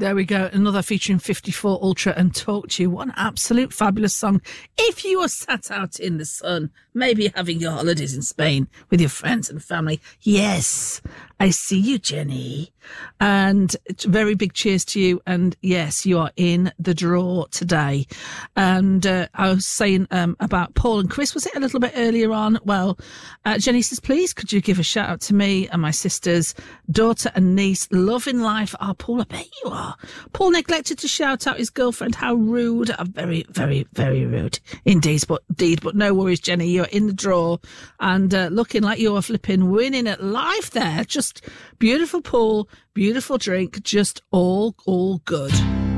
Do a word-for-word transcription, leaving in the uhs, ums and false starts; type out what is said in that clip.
There we go. Another featuring fifty-four Ultra and Talk to You. What an absolute fabulous song. If you were sat out in the sun, maybe having your holidays in Spain with your friends and family, yes, I see you, Jenny. And very big cheers to you. And yes, you are in the draw today. And uh, I was saying um, about Paul and Chris, was it a little bit earlier on? Well, uh, Jenny says, please, could you give a shout out to me and my sisters, daughter and niece, loving life. Oh, Paul, I bet you are. Paul neglected to shout out his girlfriend. How rude. Oh, very, very, very rude. Indeed, but, indeed, but no worries, Jenny. You're in the draw and uh, looking like you're flipping winning at life there. Just beautiful pool, beautiful drink, just all, all good.